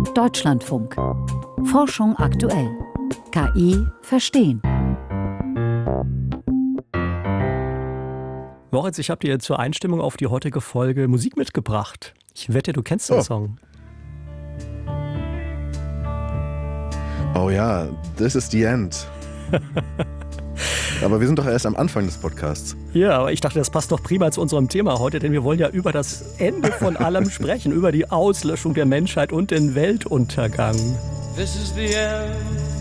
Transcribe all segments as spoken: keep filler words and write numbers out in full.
Deutschlandfunk. Forschung aktuell. K I verstehen. Moritz, ich habe dir zur Einstimmung auf die heutige Folge Musik mitgebracht. Ich wette, du kennst den Oh. Song. Oh ja, this is the end. Aber wir sind doch erst am Anfang des Podcasts. Ja, aber ich dachte, das passt doch prima zu unserem Thema heute, denn wir wollen ja über das Ende von allem sprechen, über die Auslöschung der Menschheit und den Weltuntergang. This is the end,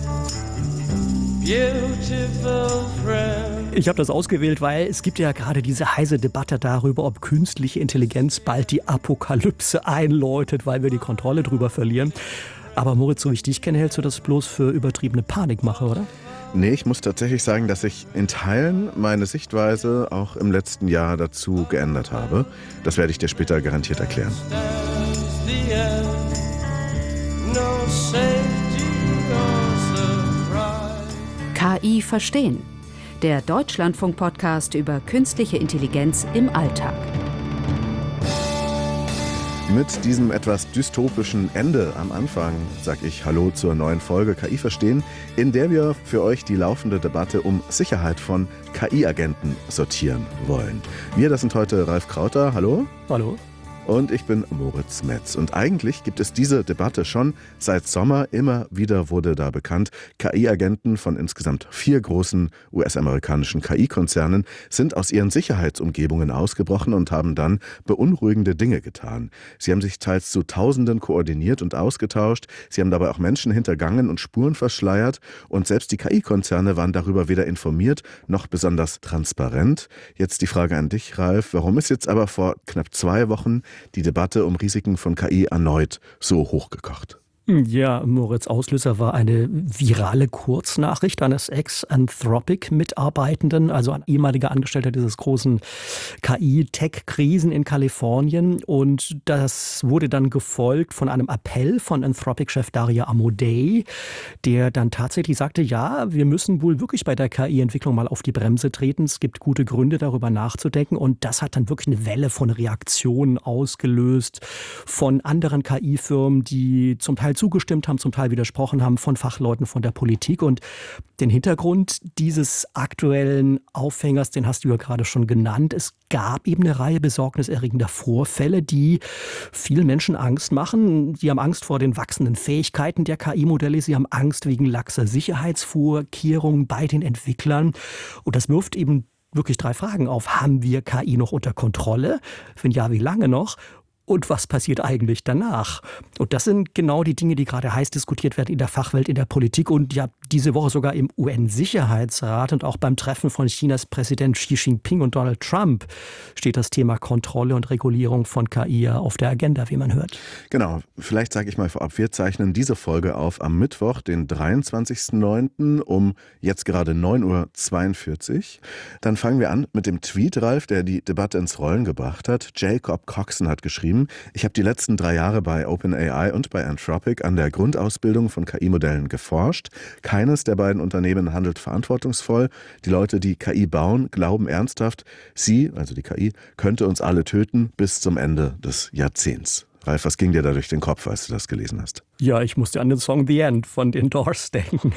beautiful friend. Ich habe das ausgewählt, weil es gibt ja gerade diese heiße Debatte darüber, ob künstliche Intelligenz bald die Apokalypse einläutet, weil wir die Kontrolle drüber verlieren. Aber Moritz, so wie ich dich kenne, hältst du das bloß für übertriebene Panikmache, oder? Nee, ich muss tatsächlich sagen, dass ich in Teilen meine Sichtweise auch im letzten Jahr dazu geändert habe. Das werde ich dir später garantiert erklären. Stands the end, no safety or surprise. K I verstehen. Der Deutschlandfunk-Podcast über künstliche Intelligenz im Alltag. Mit diesem etwas dystopischen Ende am Anfang sage ich Hallo zur neuen Folge K I verstehen, in der wir für euch die laufende Debatte um Sicherheit von K I-Agenten sortieren wollen. Wir, das sind heute Ralf Krauter, hallo. Hallo? Und ich bin Moritz Metz. Und eigentlich gibt es diese Debatte schon seit Sommer. Immer wieder wurde da bekannt, K I-Agenten von insgesamt vier großen U S-amerikanischen K I-Konzernen sind aus ihren Sicherheitsumgebungen ausgebrochen und haben dann beunruhigende Dinge getan. Sie haben sich teils zu Tausenden koordiniert und ausgetauscht. Sie haben dabei auch Menschen hintergangen und Spuren verschleiert. Und selbst die K I-Konzerne waren darüber weder informiert noch besonders transparent. Jetzt die Frage an dich, Ralf. Warum ist jetzt aber vor knapp zwei Wochen die Debatte um Risiken von K I erneut so hochgekocht? Ja, Moritz, Auslöser war eine virale Kurznachricht eines Ex-Anthropic-Mitarbeitenden, also ein ehemaliger Angestellter dieses großen K I-Tech-Krisen in Kalifornien. Und das wurde dann gefolgt von einem Appell von Anthropic-Chef Dario Amodei, der dann tatsächlich sagte, ja, wir müssen wohl wirklich bei der K I-Entwicklung mal auf die Bremse treten. Es gibt gute Gründe, darüber nachzudenken. Und das hat dann wirklich eine Welle von Reaktionen ausgelöst von anderen K I-Firmen, die zum Teil zugestimmt haben, zum Teil widersprochen haben, von Fachleuten, von der Politik. Und den Hintergrund dieses aktuellen Aufhängers, den hast du ja gerade schon genannt. Es gab eben eine Reihe besorgniserregender Vorfälle, die vielen Menschen Angst machen. Sie haben Angst vor den wachsenden Fähigkeiten der K I-Modelle. Sie haben Angst wegen laxer Sicherheitsvorkehrungen bei den Entwicklern. Und das wirft eben wirklich drei Fragen auf. Haben wir K I noch unter Kontrolle? Wenn ja, wie lange noch? Und was passiert eigentlich danach? Und das sind genau die Dinge, die gerade heiß diskutiert werden in der Fachwelt, in der Politik und ja diese Woche sogar im U N-Sicherheitsrat und auch beim Treffen von Chinas Präsident Xi Jinping und Donald Trump steht das Thema Kontrolle und Regulierung von K I auf der Agenda, wie man hört. Genau, vielleicht sage ich mal vorab, wir zeichnen diese Folge auf am Mittwoch, den dreiundzwanzigsten neunten um jetzt gerade neun Uhr zweiundvierzig. Dann fangen wir an mit dem Tweet, Ralf, der die Debatte ins Rollen gebracht hat. Jacob Coxon hat geschrieben: Ich habe die letzten drei Jahre bei OpenAI und bei Anthropic an der Grundausbildung von K I-Modellen geforscht. Keines der beiden Unternehmen handelt verantwortungsvoll. Die Leute, die K I bauen, glauben ernsthaft, sie, also die K I, könnte uns alle töten bis zum Ende des Jahrzehnts. Ralf, was ging dir da durch den Kopf, als du das gelesen hast? Ja, ich musste an den Song The End von den Doors denken.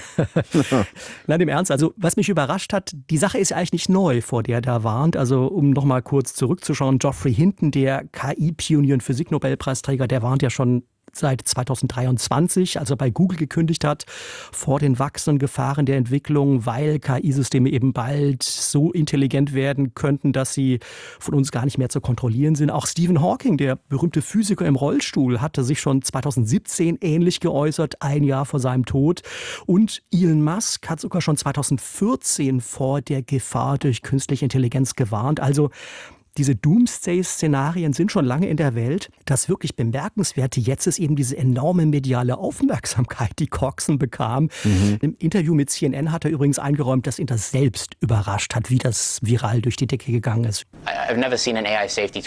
Nein, im Ernst, also was mich überrascht hat, die Sache ist eigentlich nicht neu, vor der er da warnt. Also um nochmal kurz zurückzuschauen, Geoffrey Hinton, der K I-Pionier und Physiknobelpreisträger, der warnt ja schon seit zweitausenddreiundzwanzig, als er bei Google gekündigt hat, vor den wachsenden Gefahren der Entwicklung, weil K I-Systeme eben bald so intelligent werden könnten, dass sie von uns gar nicht mehr zu kontrollieren sind. Auch Stephen Hawking, der berühmte Physiker im Rollstuhl, hatte sich schon zweitausendsiebzehn ähnlich geäußert, ein Jahr vor seinem Tod. Und Elon Musk hat sogar schon zweitausendvierzehn vor der Gefahr durch künstliche Intelligenz gewarnt. Also diese Doomsday-Szenarien sind schon lange in der Welt. Das wirklich Bemerkenswerte jetzt ist eben diese enorme mediale Aufmerksamkeit, die Coxon bekam. Mhm. Im Interview mit C N N hat er übrigens eingeräumt, dass ihn das selbst überrascht hat, wie das viral durch die Decke gegangen ist. I've never seen an A I safety tweet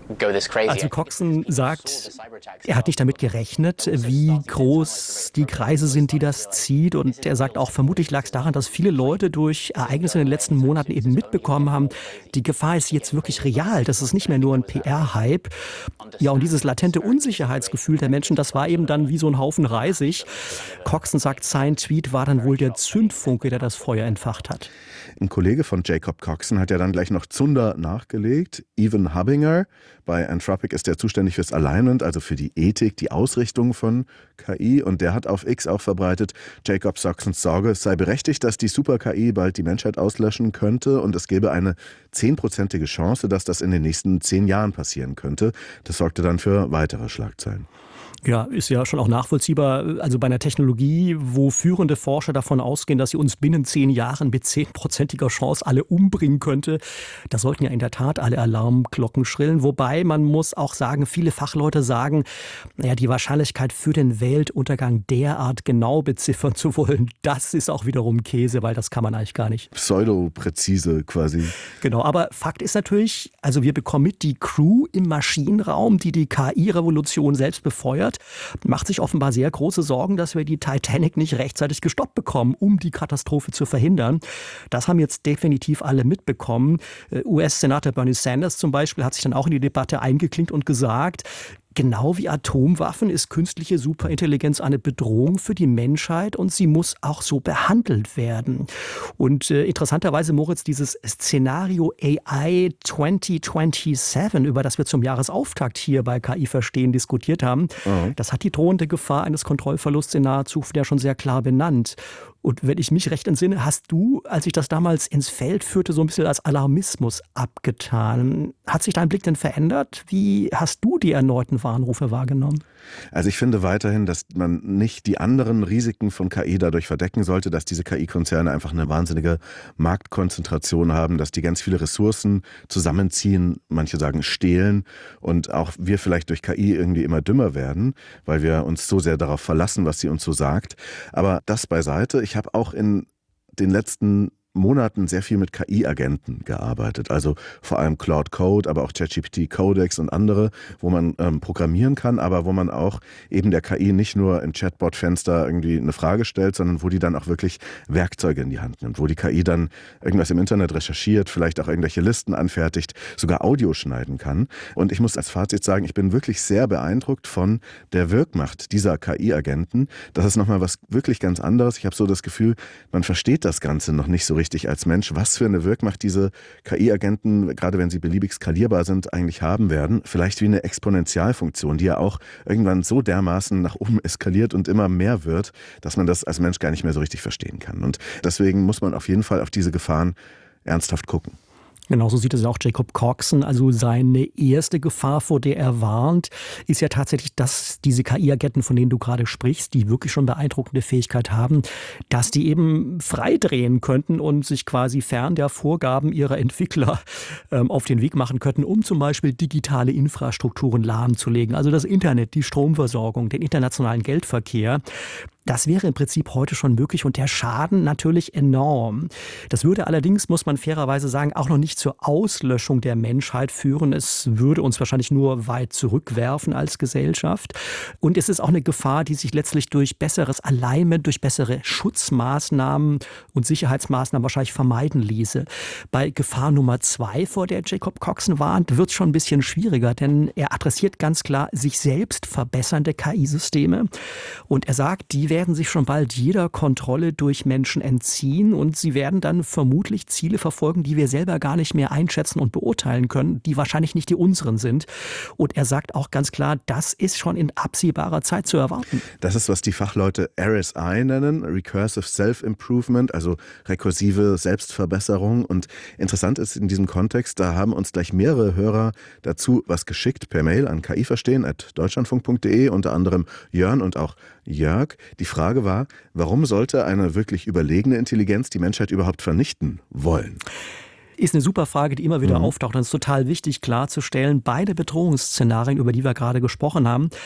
Also Coxon sagt, er hat nicht damit gerechnet, wie groß die Kreise sind, die das zieht. Und er sagt auch, vermutlich lag es daran, dass viele Leute durch Ereignisse in den letzten Monaten eben mitbekommen haben, die Gefahr ist jetzt wirklich real. Das ist nicht mehr nur ein P R-Hype. Ja, und dieses latente Unsicherheitsgefühl der Menschen, das war eben dann wie so ein Haufen Reisig. Coxon sagt, sein Tweet war dann wohl der Zündfunke, der das Feuer entfacht hat. Ein Kollege von Jacob Coxon hat ja dann gleich noch Zunder nachgelegt. Evan Hubbinger, bei Anthropic ist er zuständig fürs Alignment, also für die Ethik, die Ausrichtung von K I. Und der hat auf X auch verbreitet, Jacob Coxons Sorge, es sei berechtigt, dass die Super-K I bald die Menschheit auslöschen könnte. Und es gäbe eine zehnprozentige Chance, dass das in den nächsten zehn Jahren passieren könnte. Das sorgte dann für weitere Schlagzeilen. Ja, ist ja schon auch nachvollziehbar. Also bei einer Technologie, wo führende Forscher davon ausgehen, dass sie uns binnen zehn Jahren mit zehnprozentiger Chance alle umbringen könnte, da sollten ja in der Tat alle Alarmglocken schrillen. Wobei man muss auch sagen, viele Fachleute sagen, naja, die Wahrscheinlichkeit für den Weltuntergang derart genau beziffern zu wollen, das ist auch wiederum Käse, weil das kann man eigentlich gar nicht. Pseudopräzise quasi. Genau, aber Fakt ist natürlich, also wir bekommen mit, die Crew im Maschinenraum, die die K I-Revolution selbst befeuert, macht sich offenbar sehr große Sorgen, dass wir die Titanic nicht rechtzeitig gestoppt bekommen, um die Katastrophe zu verhindern. Das haben jetzt definitiv alle mitbekommen. U S-Senator Bernie Sanders zum Beispiel hat sich dann auch in die Debatte eingeklinkt und gesagt, genau wie Atomwaffen ist künstliche Superintelligenz eine Bedrohung für die Menschheit und sie muss auch so behandelt werden. Und äh, interessanterweise, Moritz, dieses Szenario A I zwanzig siebenundzwanzig, über das wir zum Jahresauftakt hier bei K I Verstehen diskutiert haben, mhm. das hat die drohende Gefahr eines Kontrollverlusts in naher Zukunft ja schon sehr klar benannt. Und wenn ich mich recht entsinne, hast du, als ich das damals ins Feld führte, so ein bisschen als Alarmismus abgetan. Hat sich dein Blick denn verändert? Wie hast du die erneuten Warnrufe wahrgenommen? Also ich finde weiterhin, dass man nicht die anderen Risiken von K I dadurch verdecken sollte, dass diese K I-Konzerne einfach eine wahnsinnige Marktkonzentration haben, dass die ganz viele Ressourcen zusammenziehen, manche sagen stehlen und auch wir vielleicht durch K I irgendwie immer dümmer werden, weil wir uns so sehr darauf verlassen, was sie uns so sagt. Aber das beiseite. Ich habe auch in den letzten Monaten sehr viel mit K I-Agenten gearbeitet, also vor allem Claude Code, aber auch ChatGPT Codex und andere, wo man ähm, programmieren kann, aber wo man auch eben der K I nicht nur im Chatbot-Fenster irgendwie eine Frage stellt, sondern wo die dann auch wirklich Werkzeuge in die Hand nimmt, wo die K I dann irgendwas im Internet recherchiert, vielleicht auch irgendwelche Listen anfertigt, sogar Audio schneiden kann. Und ich muss als Fazit sagen, ich bin wirklich sehr beeindruckt von der Wirkmacht dieser K I-Agenten. Das ist nochmal was wirklich ganz anderes. Ich habe so das Gefühl, man versteht das Ganze noch nicht so richtig als Mensch, was für eine Wirkmacht diese K I-Agenten, gerade wenn sie beliebig skalierbar sind, eigentlich haben werden. Vielleicht wie eine Exponentialfunktion, die ja auch irgendwann so dermaßen nach oben eskaliert und immer mehr wird, dass man das als Mensch gar nicht mehr so richtig verstehen kann. Und deswegen muss man auf jeden Fall auf diese Gefahren ernsthaft gucken. Genauso sieht es auch Jacob Coxon. Also seine erste Gefahr, vor der er warnt, ist ja tatsächlich, dass diese K I-Agenten, von denen du gerade sprichst, die wirklich schon beeindruckende Fähigkeit haben, dass die eben freidrehen könnten und sich quasi fern der Vorgaben ihrer Entwickler ähm, auf den Weg machen könnten, um zum Beispiel digitale Infrastrukturen lahmzulegen. Also das Internet, die Stromversorgung, den internationalen Geldverkehr. Das wäre im Prinzip heute schon möglich und der Schaden natürlich enorm. Das würde allerdings, muss man fairerweise sagen, auch noch nicht zur Auslöschung der Menschheit führen. Es würde uns wahrscheinlich nur weit zurückwerfen als Gesellschaft. Und es ist auch eine Gefahr, die sich letztlich durch besseres Alignment, durch bessere Schutzmaßnahmen und Sicherheitsmaßnahmen wahrscheinlich vermeiden ließe. Bei Gefahr Nummer zwei, vor der Jacob Coxon warnt, wird es schon ein bisschen schwieriger, denn er adressiert ganz klar sich selbst verbessernde K I-Systeme. Und er sagt, die werden sich schon bald jeder Kontrolle durch Menschen entziehen und sie werden dann vermutlich Ziele verfolgen, die wir selber gar nicht mehr einschätzen und beurteilen können, die wahrscheinlich nicht die unseren sind. Und er sagt auch ganz klar, das ist schon in absehbarer Zeit zu erwarten. Das ist, was die Fachleute R S I nennen, Recursive Self-Improvement, also rekursive Selbstverbesserung. Und interessant ist in diesem Kontext, da haben uns gleich mehrere Hörer dazu was geschickt per Mail an kiverstehen at deutschlandfunk punkt de, unter anderem Jörn und auch Jörg. Die Frage war, warum sollte eine wirklich überlegene Intelligenz die Menschheit überhaupt vernichten wollen? Ist eine super Frage, die immer wieder Mhm. auftaucht. Und es ist total wichtig klarzustellen, beide Bedrohungsszenarien, über die wir gerade gesprochen haben,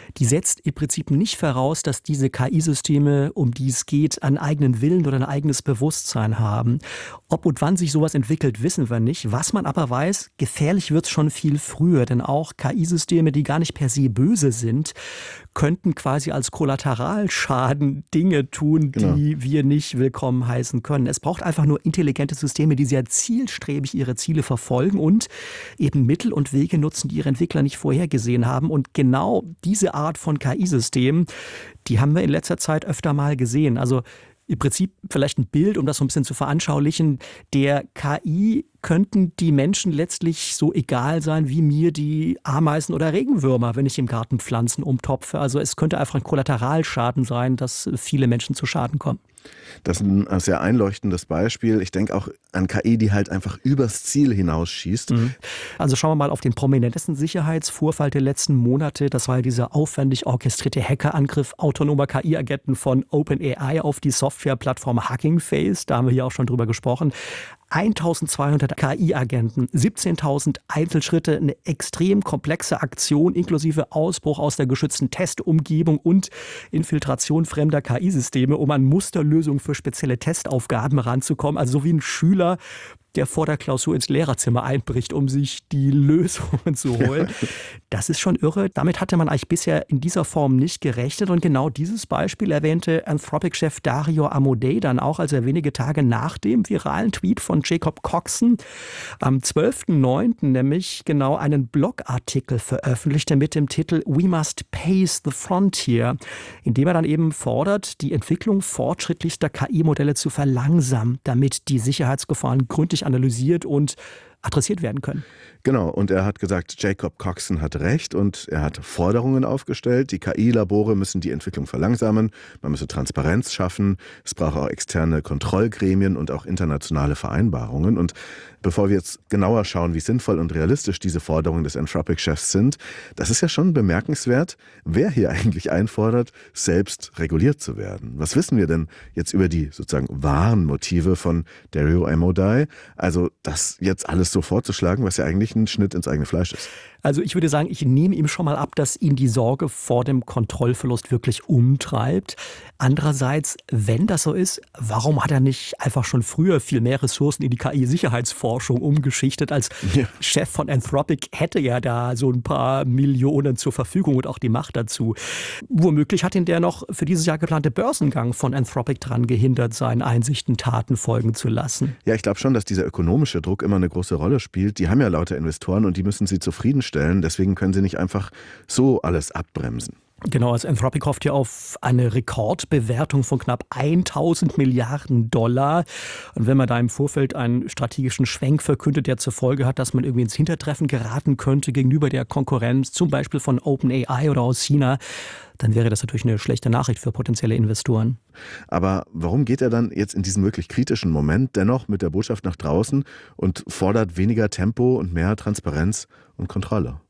die setzt im Prinzip nicht voraus, dass diese K I-Systeme, um die es geht, einen eigenen Willen oder ein eigenes Bewusstsein haben. Ob und wann sich sowas entwickelt, wissen wir nicht. Was man aber weiß, gefährlich wird es schon viel früher, denn auch K I-Systeme, die gar nicht per se böse sind, könnten quasi als Kollateralschaden Dinge tun, Genau. die wir nicht willkommen heißen können. Es braucht einfach nur intelligente Systeme, die sehr zielstrebig ihre Ziele verfolgen und eben Mittel und Wege nutzen, die ihre Entwickler nicht vorhergesehen haben. Und genau diese Art von K I-Systemen, die haben wir in letzter Zeit öfter mal gesehen. Also im Prinzip vielleicht ein Bild, um das so ein bisschen zu veranschaulichen. Der K I könnten die Menschen letztlich so egal sein wie mir die Ameisen oder Regenwürmer, wenn ich im Garten Pflanzen umtopfe. Also es könnte einfach ein Kollateralschaden sein, dass viele Menschen zu Schaden kommen. Das ist ein sehr einleuchtendes Beispiel. Ich denke auch an K I, die halt einfach übers Ziel hinausschießt. Mhm. Also schauen wir mal auf den prominentesten Sicherheitsvorfall der letzten Monate. Das war ja dieser aufwendig orchestrierte Hackerangriff autonomer K I-Agenten von OpenAI auf die Softwareplattform Hugging Face. Da haben wir hier auch schon drüber gesprochen. eintausendzweihundert K I-Agenten, siebzehntausend Einzelschritte, eine extrem komplexe Aktion inklusive Ausbruch aus der geschützten Testumgebung und Infiltration fremder K I-Systeme, um an Musterlösungen für spezielle Testaufgaben ranzukommen. Also so wie ein Schüler, der vor der Klausur ins Lehrerzimmer einbricht, um sich die Lösungen zu holen. Das ist schon irre. Damit hatte man eigentlich bisher in dieser Form nicht gerechnet. Und genau dieses Beispiel erwähnte Anthropic-Chef Dario Amodei dann auch, als er wenige Tage nach dem viralen Tweet von Jacob Coxon am zwölften neunten nämlich genau einen Blogartikel veröffentlichte mit dem Titel We Must Pace the Frontier, in dem er dann eben fordert, die Entwicklung fortschrittlichster K I-Modelle zu verlangsamen, damit die Sicherheitsgefahren gründlich analysiert und adressiert werden können. Genau, und er hat gesagt, Jacob Coxon hat recht und er hat Forderungen aufgestellt. Die K I-Labore müssen die Entwicklung verlangsamen, man müsse Transparenz schaffen, es braucht auch externe Kontrollgremien und auch internationale Vereinbarungen. Und bevor wir jetzt genauer schauen, wie sinnvoll und realistisch diese Forderungen des Anthropic-Chefs sind, das ist ja schon bemerkenswert, wer hier eigentlich einfordert, selbst reguliert zu werden. Was wissen wir denn jetzt über die sozusagen wahren Motive von Dario Amodei? Also das jetzt alles so vorzuschlagen, was ja eigentlich ein Schnitt ins eigene Fleisch ist. Also ich würde sagen, ich nehme ihm schon mal ab, dass ihn die Sorge vor dem Kontrollverlust wirklich umtreibt. Andererseits, wenn das so ist, warum hat er nicht einfach schon früher viel mehr Ressourcen in die K I-Sicherheitsforschung umgeschichtet? Als ja. Chef von Anthropic hätte er da so ein paar Millionen zur Verfügung und auch die Macht dazu. Womöglich hat ihn der noch für dieses Jahr geplante Börsengang von Anthropic daran gehindert, seinen Einsichten Taten folgen zu lassen. Ja, ich glaube schon, dass dieser ökonomische Druck immer eine große Rolle spielt. Die haben ja lauter Investoren und die müssen sie zufriedenstellen. Deswegen können sie nicht einfach so alles abbremsen. Genau, also Anthropic hofft ja auf eine Rekordbewertung von knapp tausend Milliarden Dollar. Und wenn man da im Vorfeld einen strategischen Schwenk verkündet, der zur Folge hat, dass man irgendwie ins Hintertreffen geraten könnte gegenüber der Konkurrenz, zum Beispiel von OpenAI oder aus China, dann wäre das natürlich eine schlechte Nachricht für potenzielle Investoren. Aber warum geht er dann jetzt in diesem wirklich kritischen Moment dennoch mit der Botschaft nach draußen und fordert weniger Tempo und mehr Transparenz und Kontrolle?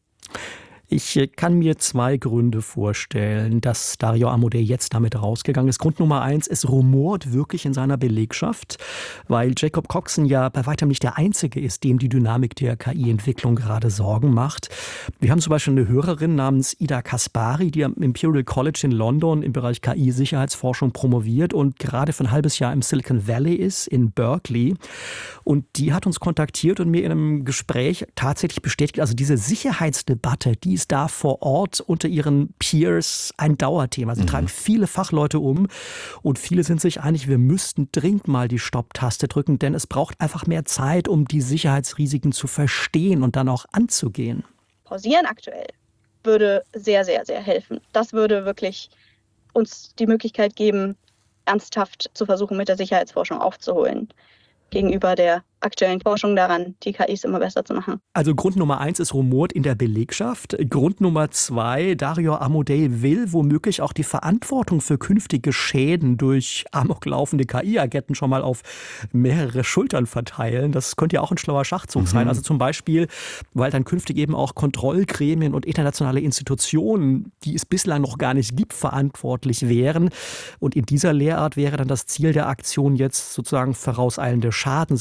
Ich kann mir zwei Gründe vorstellen, dass Dario Amodei jetzt damit rausgegangen ist. Grund Nummer eins, es rumort wirklich in seiner Belegschaft, weil Jacob Coxon ja bei weitem nicht der Einzige ist, dem die Dynamik der K I-Entwicklung gerade Sorgen macht. Wir haben zum Beispiel eine Hörerin namens Ida Kaspari, die am Imperial College in London im Bereich K I-Sicherheitsforschung promoviert und gerade für ein halbes Jahr im Silicon Valley ist, in Berkeley. Und die hat uns kontaktiert und mir in einem Gespräch tatsächlich bestätigt, also diese Sicherheitsdebatte, die ist da vor Ort unter ihren Peers ein Dauerthema. Sie mhm. treiben viele Fachleute um und viele sind sich einig, wir müssten dringend mal die Stopptaste drücken, denn es braucht einfach mehr Zeit, um die Sicherheitsrisiken zu verstehen und dann auch anzugehen. Pausieren aktuell würde sehr, sehr, sehr helfen. Das würde wirklich uns die Möglichkeit geben, ernsthaft zu versuchen, mit der Sicherheitsforschung aufzuholen gegenüber der aktuellen Forschung daran, die K Is immer besser zu machen. Also Grund Nummer eins ist rumort in der Belegschaft. Grund Nummer zwei, Dario Amodei will womöglich auch die Verantwortung für künftige Schäden durch amoklaufende K I-Agenten schon mal auf mehrere Schultern verteilen. Das könnte ja auch ein schlauer Schachzug mhm. sein. Also zum Beispiel, weil dann künftig eben auch Kontrollgremien und internationale Institutionen, die es bislang noch gar nicht gibt, verantwortlich wären. Und in dieser Lehrart wäre dann das Ziel der Aktion jetzt sozusagen vorauseilende Schadensbegrenzung.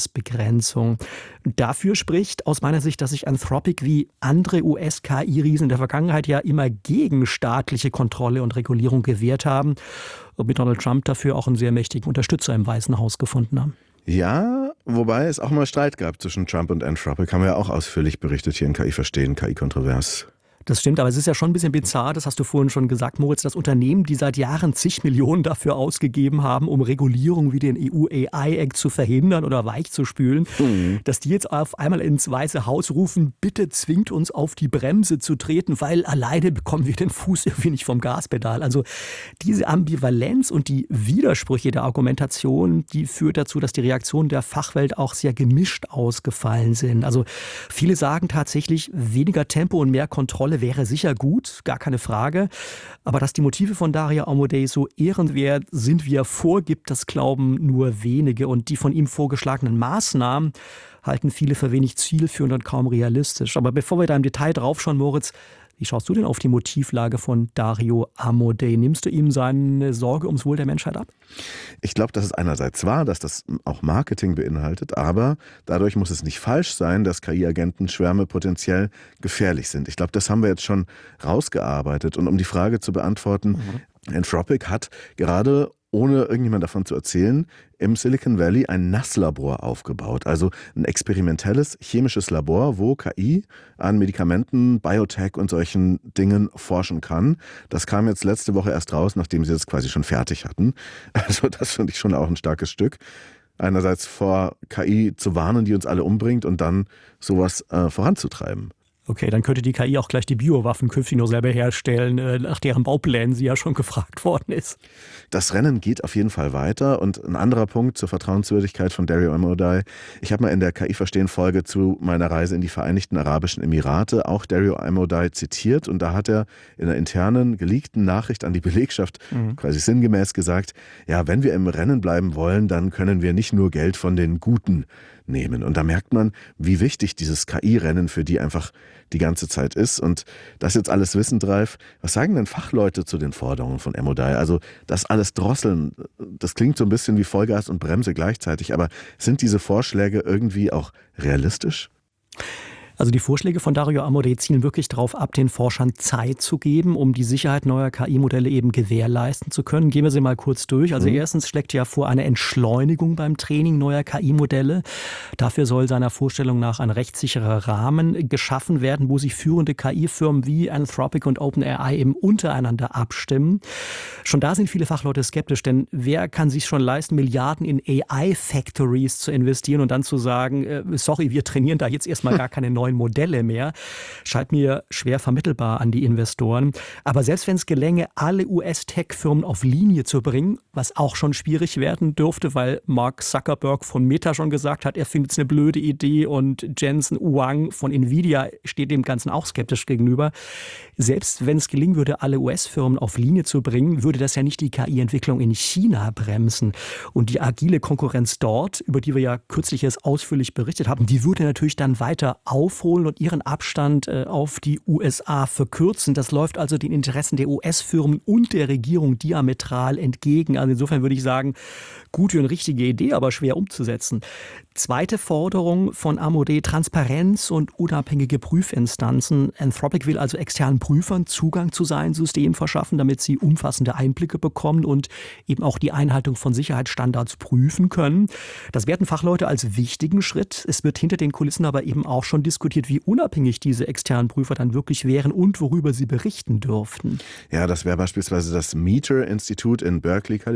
Begrenzung. Dafür spricht aus meiner Sicht, dass sich Anthropic wie andere U S-K I-Riesen in der Vergangenheit ja immer gegen staatliche Kontrolle und Regulierung gewehrt haben und mit Donald Trump dafür auch einen sehr mächtigen Unterstützer im Weißen Haus gefunden haben. Ja, wobei es auch mal Streit gab zwischen Trump und Anthropic, haben wir ja auch ausführlich berichtet hier in K I Verstehen, K I-Kontrovers. Das stimmt, aber es ist ja schon ein bisschen bizarr, das hast du vorhin schon gesagt, Moritz, dass Unternehmen, die seit Jahren zig Millionen dafür ausgegeben haben, um Regulierung wie den E U-A I-Act zu verhindern oder weichzuspülen, mhm. dass die jetzt auf einmal ins Weiße Haus rufen, bitte zwingt uns auf die Bremse zu treten, weil alleine bekommen wir den Fuß irgendwie nicht vom Gaspedal. Also diese Ambivalenz und die Widersprüche der Argumentation, die führt dazu, dass die Reaktionen der Fachwelt auch sehr gemischt ausgefallen sind. Also viele sagen tatsächlich, weniger Tempo und mehr Kontrolle wäre sicher gut, gar keine Frage. Aber dass die Motive von Dario Amodei so ehrenwert sind, wie er vorgibt, das glauben nur wenige. Und die von ihm vorgeschlagenen Maßnahmen halten viele für wenig zielführend und kaum realistisch. Aber bevor wir da im Detail draufschauen, Moritz, wie schaust du denn auf die Motivlage von Dario Amodei? Nimmst du ihm seine Sorge ums Wohl der Menschheit ab? Ich glaube, dass es einerseits wahr, dass das auch Marketing beinhaltet, aber dadurch muss es nicht falsch sein, dass K I-Agentenschwärme potenziell gefährlich sind. Ich glaube, das haben wir jetzt schon rausgearbeitet. Und um die Frage zu beantworten, mhm. Anthropic hat gerade, ohne irgendjemand davon zu erzählen, im Silicon Valley ein Nasslabor aufgebaut. Also ein experimentelles chemisches Labor, wo K I an Medikamenten, Biotech und solchen Dingen forschen kann. Das kam jetzt letzte Woche erst raus, nachdem sie das quasi schon fertig hatten. Also das finde ich schon auch ein starkes Stück. Einerseits vor K I zu warnen, die uns alle umbringt, und dann sowas äh, voranzutreiben. Okay, dann könnte die K I auch gleich die Biowaffen künftig noch selber herstellen, nach deren Bauplänen sie ja schon gefragt worden ist. Das Rennen geht auf jeden Fall weiter. Und ein anderer Punkt zur Vertrauenswürdigkeit von Dario Amodei. Ich habe mal in der K I-Verstehen-Folge zu meiner Reise in die Vereinigten Arabischen Emirate auch Dario Amodei zitiert. Und da hat er in einer internen, geleakten Nachricht an die Belegschaft mhm. quasi sinngemäß gesagt, ja, wenn wir im Rennen bleiben wollen, dann können wir nicht nur Geld von den Guten nehmen. Und da merkt man, wie wichtig dieses K I-Rennen für die einfach die ganze Zeit ist. Und das jetzt alles wissend, Ralf, was sagen denn Fachleute zu den Forderungen von Amodei? Also das alles drosseln, das klingt so ein bisschen wie Vollgas und Bremse gleichzeitig, aber sind diese Vorschläge irgendwie auch realistisch? Also die Vorschläge von Dario Amodei zielen wirklich darauf ab, den Forschern Zeit zu geben, um die Sicherheit neuer K I-Modelle eben gewährleisten zu können. Gehen wir sie mal kurz durch. Also mhm. erstens schlägt er vor eine Entschleunigung beim Training neuer K I-Modelle. Dafür soll seiner Vorstellung nach ein rechtssicherer Rahmen geschaffen werden, wo sich führende K I-Firmen wie Anthropic und OpenAI eben untereinander abstimmen. Schon da sind viele Fachleute skeptisch, denn wer kann sich schon leisten, Milliarden in A I-Factories zu investieren und dann zu sagen, äh, sorry, wir trainieren da jetzt erstmal gar keine neuen Modelle mehr, scheint mir schwer vermittelbar an die Investoren. Aber selbst wenn es gelänge, alle U S-Tech-Firmen auf Linie zu bringen, was auch schon schwierig werden dürfte, weil Mark Zuckerberg von Meta schon gesagt hat, er findet es eine blöde Idee, und Jensen Huang von Nvidia steht dem Ganzen auch skeptisch gegenüber. Selbst wenn es gelingen würde, alle U S-Firmen auf Linie zu bringen, würde das ja nicht die K I-Entwicklung in China bremsen. Und die agile Konkurrenz dort, über die wir ja kürzlich erst ausführlich berichtet haben, die würde natürlich dann weiter auf und ihren Abstand auf die U S A verkürzen. Das läuft also den Interessen der U S-Firmen und der Regierung diametral entgegen. Also insofern würde ich sagen, gute und richtige Idee, aber schwer umzusetzen. Zweite Forderung von Amodei: Transparenz und unabhängige Prüfinstanzen. Anthropic will also externen Prüfern Zugang zu seinem System verschaffen, damit sie umfassende Einblicke bekommen und eben auch die Einhaltung von Sicherheitsstandards prüfen können. Das werten Fachleute als wichtigen Schritt. Es wird hinter den Kulissen aber eben auch schon diskutiert, wie unabhängig diese externen Prüfer dann wirklich wären und worüber sie berichten dürften. Ja, das wäre beispielsweise das Meter-Institut in Berkeley,